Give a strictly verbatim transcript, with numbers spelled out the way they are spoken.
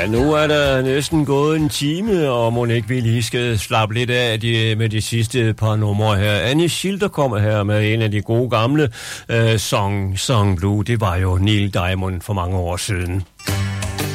Ja, nu er der næsten gået en time, og må ikke vi lige skal slappe lidt af de, med de sidste par numre her. Annie Schilder kommer her med en af de gode gamle uh, Song, Song Blue. Det var jo Neil Diamond for mange år siden.